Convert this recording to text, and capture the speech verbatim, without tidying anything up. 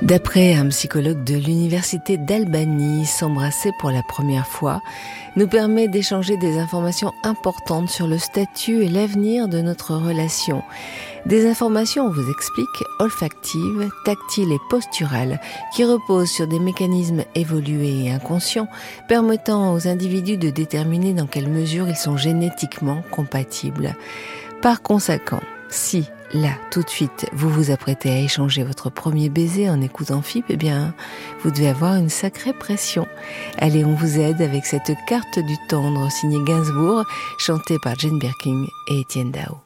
D'après un psychologue de l'université d'Albany, s'embrasser pour la première fois nous permet d'échanger des informations importantes sur le statut et l'avenir de notre relation. Des informations, on vous explique, olfactives, tactiles et posturales, qui reposent sur des mécanismes évolués et inconscients, permettant aux individus de déterminer dans quelle mesure ils sont génétiquement compatibles. Par conséquent, si là, tout de suite, vous vous apprêtez à échanger votre premier baiser en écoutant F I P, eh bien, vous devez avoir une sacrée pression. Allez, on vous aide avec cette carte du tendre signée Gainsbourg, chantée par Jane Birkin et Étienne Dao.